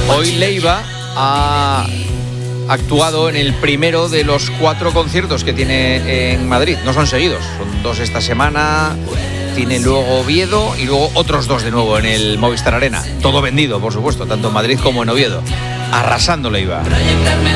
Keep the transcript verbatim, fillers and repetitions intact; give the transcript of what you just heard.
Hoy Leiva ha actuado en el primero de los cuatro conciertos que tiene en Madrid. No son seguidos, son dos esta semana. Tiene luego Oviedo y luego otros dos de nuevo en el Movistar Arena. Todo vendido, por supuesto, tanto en Madrid como en Oviedo. Arrasando Leiva.